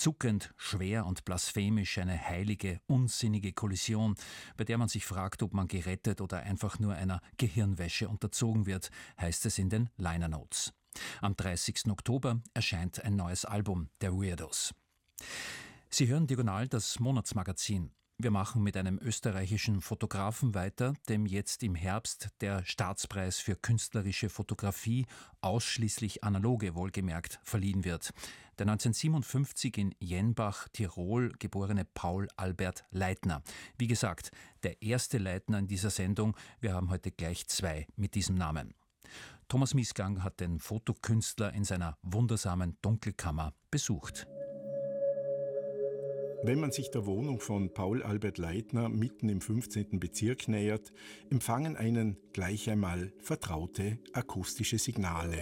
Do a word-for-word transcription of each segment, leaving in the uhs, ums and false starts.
Zuckend, schwer und blasphemisch eine heilige, unsinnige Kollision, bei der man sich fragt, ob man gerettet oder einfach nur einer Gehirnwäsche unterzogen wird, heißt es in den Liner Notes. Am dreißigsten Oktober erscheint ein neues Album der Weirdos. Sie hören Diagonal, das Monatsmagazin. Wir machen mit einem österreichischen Fotografen weiter, dem jetzt im Herbst der Staatspreis für künstlerische Fotografie, ausschließlich analoge wohlgemerkt, verliehen wird. Der neunzehnhundertsiebenundfünfzig in Jenbach, Tirol geborene Paul Albert Leitner. Wie gesagt, der erste Leitner in dieser Sendung. Wir haben heute gleich zwei mit diesem Namen. Thomas Miesgang hat den Fotokünstler in seiner wundersamen Dunkelkammer besucht. Wenn man sich der Wohnung von Paul Albert Leitner mitten im fünfzehnten Bezirk nähert, empfangen einen gleich einmal vertraute akustische Signale.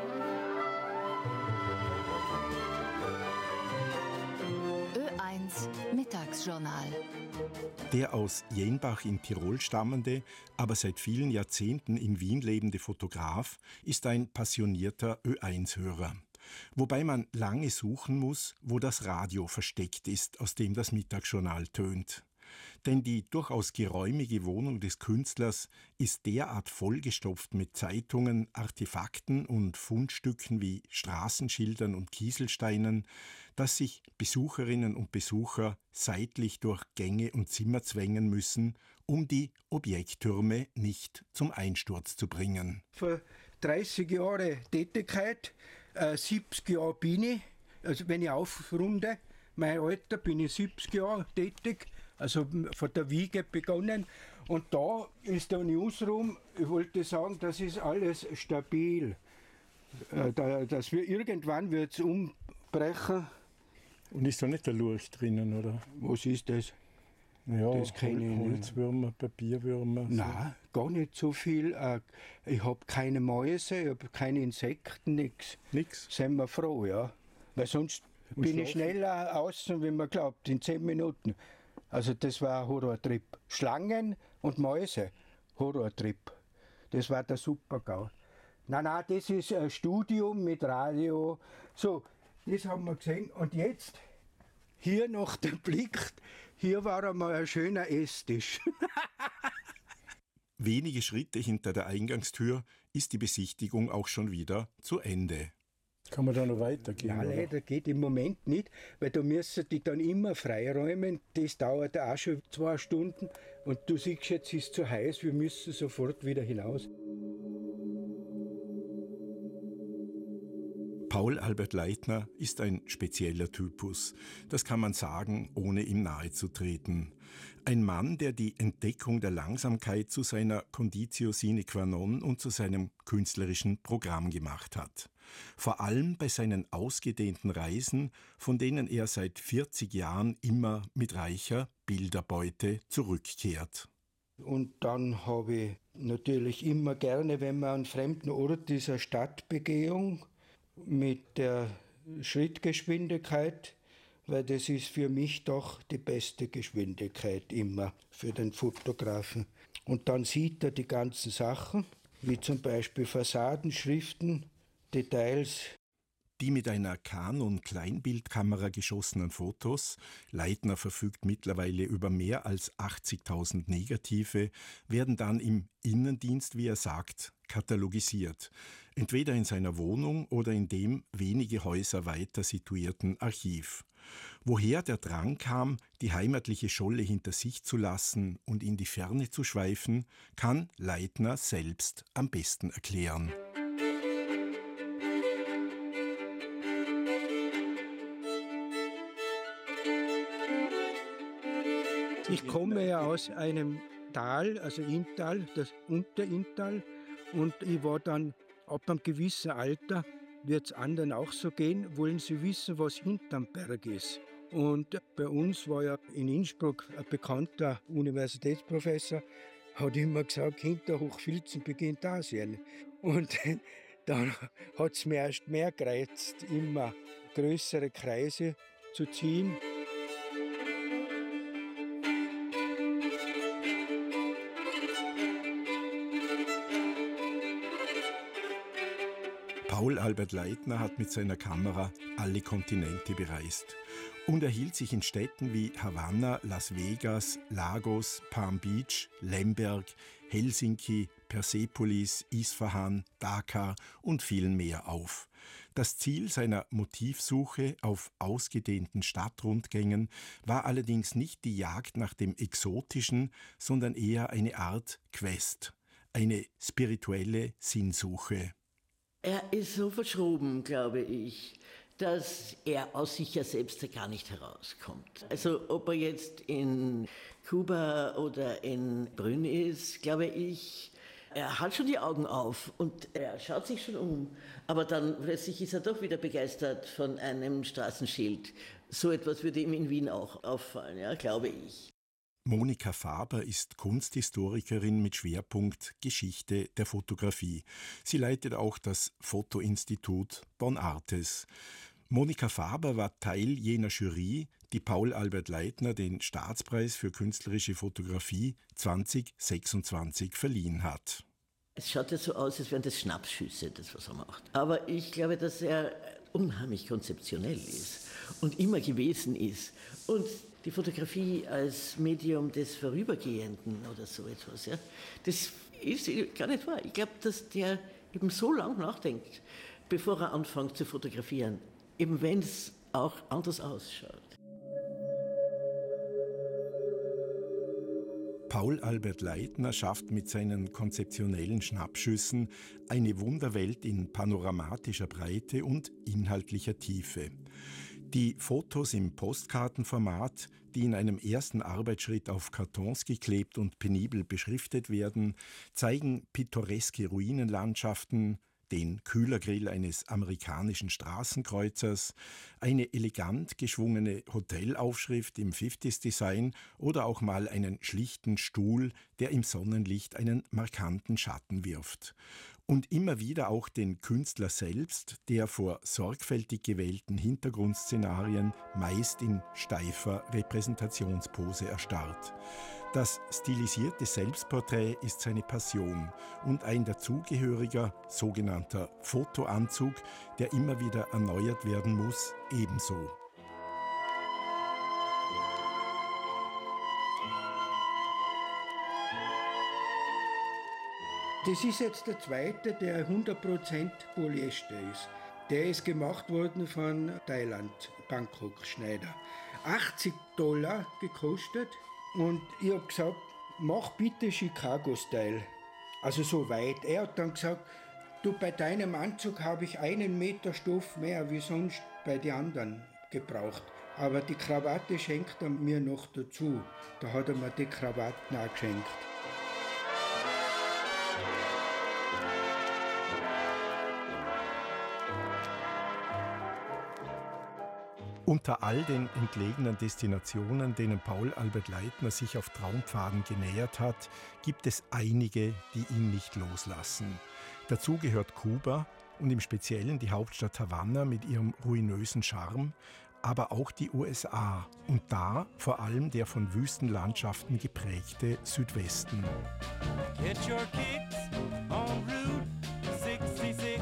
Ö eins Mittagsjournal. Der aus Jenbach in Tirol stammende, aber seit vielen Jahrzehnten in Wien lebende Fotograf ist ein passionierter Ö eins Hörer. Wobei man lange suchen muss, wo das Radio versteckt ist, aus dem das Mittagsjournal tönt. Denn die durchaus geräumige Wohnung des Künstlers ist derart vollgestopft mit Zeitungen, Artefakten und Fundstücken wie Straßenschildern und Kieselsteinen, dass sich Besucherinnen und Besucher seitlich durch Gänge und Zimmer zwängen müssen, um die Objekttürme nicht zum Einsturz zu bringen. Vor dreißig Jahren Tätigkeit, äh, siebzig Jahre bin ich, also wenn ich aufrunde, mein Alter, bin ich siebzig Jahre tätig, also von der Wiege begonnen. Und da ist der Newsroom, ich wollte sagen, das ist alles stabil. Äh, da, dass wir irgendwann wird es umbrechen. Und ist da nicht der Lurch drinnen, oder? Was ist das? Ja, das kenne ich nicht. Holzwürmer, Papierwürmer. So. Nein, gar nicht so viel. Ich habe keine Mäuse, ich habe keine Insekten, nichts. Nix? Sind wir froh, ja. Weil sonst Und bin schlafen? ich schneller außen, wie man glaubt, in zehn Minuten. Also das war ein Horrortrip. Schlangen und Mäuse, Horrortrip. Das war der Super-GAU. Nein, nein, das ist ein Studium mit Radio. So, das haben wir gesehen. Und jetzt, hier noch der Blick, hier war einmal ein schöner Esstisch. Wenige Schritte hinter der Eingangstür ist die Besichtigung auch schon wieder zu Ende. Kann man da noch weitergehen? Nein, leider geht im Moment nicht, weil da müssen die dann immer freiräumen. Das dauert auch schon zwei Stunden. Und du siehst jetzt, es ist zu heiß, wir müssen sofort wieder hinaus. Paul Albert Leitner ist ein spezieller Typus. Das kann man sagen, ohne ihm nahe zu treten. Ein Mann, der die Entdeckung der Langsamkeit zu seiner Conditio sine qua non und zu seinem künstlerischen Programm gemacht hat. Vor allem bei seinen ausgedehnten Reisen, von denen er seit vierzig Jahren immer mit reicher Bilderbeute zurückkehrt. Und dann habe ich natürlich immer gerne, wenn man an fremden Ort dieser Stadtbegehung mit der Schrittgeschwindigkeit, weil das ist für mich doch die beste Geschwindigkeit immer für den Fotografen. Und dann sieht er die ganzen Sachen, wie zum Beispiel Fassaden, Schriften, Details. Die mit einer Canon-Kleinbildkamera geschossenen Fotos, Leitner verfügt mittlerweile über mehr als achtzigtausend Negative, werden dann im Innendienst, wie er sagt, katalogisiert. Entweder in seiner Wohnung oder in dem wenige Häuser weiter situierten Archiv. Woher der Drang kam, die heimatliche Scholle hinter sich zu lassen und in die Ferne zu schweifen, kann Leitner selbst am besten erklären. Ich komme ja aus einem Tal, also Inntal, das Unterinntal, und ich war dann ab einem gewissen Alter, wird es anderen auch so gehen, wollen sie wissen, was hinterm Berg ist. Und bei uns war ja in Innsbruck ein bekannter Universitätsprofessor, hat immer gesagt, hinter Hochfilzen beginnt Asien. Und dann hat es mir erst mehr gereizt, immer größere Kreise zu ziehen. Paul Albert Leitner hat mit seiner Kamera alle Kontinente bereist. und er hielt sich in Städten wie Havanna, Las Vegas, Lagos, Palm Beach, Lemberg, Helsinki, Persepolis, Isfahan, Dakar und vielen mehr auf. Das Ziel seiner Motivsuche auf ausgedehnten Stadtrundgängen war allerdings nicht die Jagd nach dem Exotischen, sondern eher eine Art Quest, eine spirituelle Sinnsuche. Er ist so verschroben, glaube ich, dass er aus sich ja selbst gar nicht herauskommt. Also ob er jetzt in Kuba oder in Brünn ist, glaube ich, er hat schon die Augen auf und er schaut sich schon um. Aber dann plötzlich ist er doch wieder begeistert von einem Straßenschild. So etwas würde ihm in Wien auch auffallen, ja, glaube ich. Monika Faber ist Kunsthistorikerin mit Schwerpunkt Geschichte der Fotografie. Sie leitet auch das Fotoinstitut Bonn Artes. Monika Faber war Teil jener Jury, die Paul Albert Leitner den Staatspreis für künstlerische Fotografie zwanzig sechsundzwanzig verliehen hat. Es schaut ja so aus, als wären das Schnappschüsse, das, was er macht. Aber ich glaube, dass er unheimlich konzeptionell ist und immer gewesen ist. Und die Fotografie als Medium des Vorübergehenden oder so etwas, ja, das ist gar nicht wahr. Ich glaube, dass der eben so lang nachdenkt, bevor er anfängt zu fotografieren, eben wenn es auch anders ausschaut. Paul Albert Leitner schafft mit seinen konzeptionellen Schnappschüssen eine Wunderwelt in panoramatischer Breite und inhaltlicher Tiefe. Die Fotos im Postkartenformat, die in einem ersten Arbeitsschritt auf Kartons geklebt und penibel beschriftet werden, zeigen pittoreske Ruinenlandschaften, den Kühlergrill eines amerikanischen Straßenkreuzers, eine elegant geschwungene Hotelaufschrift im fünfziger-Design oder auch mal einen schlichten Stuhl, der im Sonnenlicht einen markanten Schatten wirft. Und immer wieder auch den Künstler selbst, der vor sorgfältig gewählten Hintergrundszenarien meist in steifer Repräsentationspose erstarrt. Das stilisierte Selbstporträt ist seine Passion und ein dazugehöriger sogenannter Fotoanzug, der immer wieder erneuert werden muss, ebenso. Das ist jetzt der zweite, der hundert Prozent Polyester ist. Der ist gemacht worden von Thailand, Bangkok Schneider. achtzig Dollar gekostet und ich habe gesagt, mach bitte Chicago-Style. Also so weit. Er hat dann gesagt, du, bei deinem Anzug habe ich einen Meter Stoff mehr wie sonst bei den anderen gebraucht. Aber die Krawatte schenkt er mir noch dazu. Da hat er mir die Krawatten auch geschenkt. Unter all den entlegenen Destinationen, denen Paul Albert Leitner sich auf Traumpfaden genähert hat, gibt es einige, die ihn nicht loslassen. Dazu gehört Kuba und im Speziellen die Hauptstadt Havanna mit ihrem ruinösen Charme, aber auch die U S A und da vor allem der von Wüstenlandschaften geprägte Südwesten. Get your kicks on Route sechsundsechzig.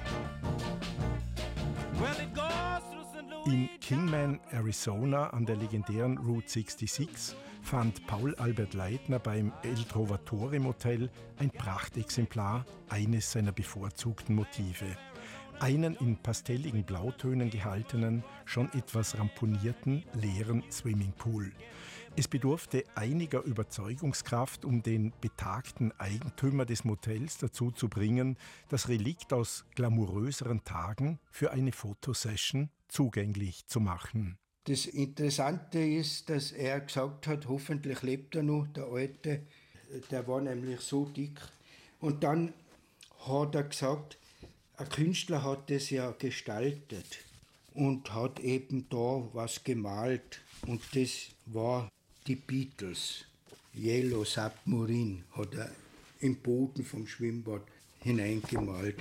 Well, it goes. In Kingman, Arizona, an der legendären Route sechsundsechzig, fand Paul Albert Leitner beim El Trovatore Motel ein Prachtexemplar eines seiner bevorzugten Motive. Einen in pastelligen Blautönen gehaltenen, schon etwas ramponierten, leeren Swimmingpool. Es bedurfte einiger Überzeugungskraft, um den betagten Eigentümer des Motels dazu zu bringen, das Relikt aus glamouröseren Tagen für eine Fotosession zugänglich zu machen. Das Interessante ist, dass er gesagt hat, hoffentlich lebt er noch, der Alte. Der war nämlich so dick. Und dann hat er gesagt, ein Künstler hat das ja gestaltet und hat eben da was gemalt. Und das war die Beatles. Yellow Submarine hat er im Boden vom Schwimmbad hineingemalt.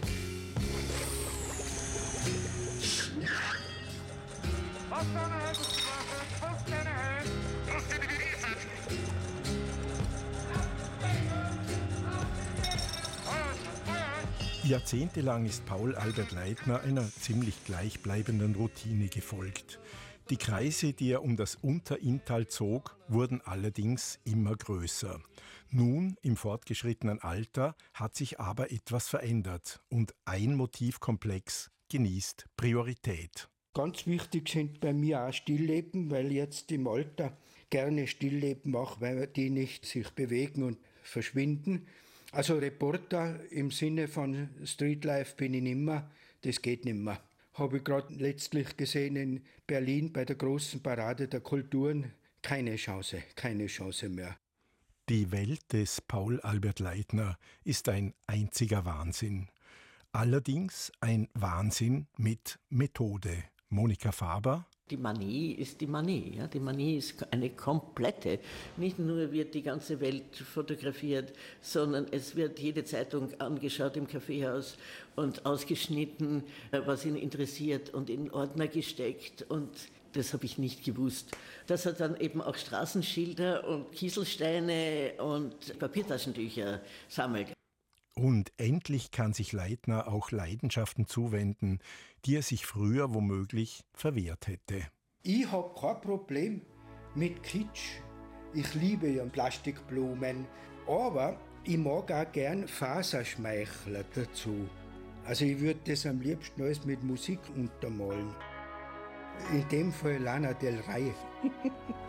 Jahrzehntelang ist Paul Albert Leitner einer ziemlich gleichbleibenden Routine gefolgt. Die Kreise, die er um das Unterinntal zog, wurden allerdings immer größer. Nun, im fortgeschrittenen Alter, hat sich aber etwas verändert und ein Motivkomplex genießt Priorität. Ganz wichtig sind bei mir auch Stillleben, weil ich jetzt im Alter gerne Stillleben mache, weil die nicht sich bewegen und verschwinden. Also Reporter im Sinne von Streetlife bin ich nimmer, das geht nimmer. Habe ich gerade letztlich gesehen in Berlin bei der großen Parade der Kulturen, keine Chance, keine Chance mehr. Die Welt des Paul Albert Leitner ist ein einziger Wahnsinn. Allerdings ein Wahnsinn mit Methode. Monika Faber. Die Manie ist die Manie. Ja? Die Manie ist eine komplette. Nicht nur wird die ganze Welt fotografiert, sondern es wird jede Zeitung angeschaut im Kaffeehaus und ausgeschnitten, was ihn interessiert und in Ordner gesteckt. Und das habe ich nicht gewusst. Dass er dann eben auch Straßenschilder und Kieselsteine und Papiertaschentücher sammelt. Und endlich kann sich Leitner auch Leidenschaften zuwenden, die er sich früher womöglich verwehrt hätte. Ich habe kein Problem mit Kitsch. Ich liebe ja Plastikblumen, aber ich mag auch gern Faserschmeichler dazu. Also ich würde das am liebsten alles mit Musik untermalen. In dem Fall Lana Del Rey.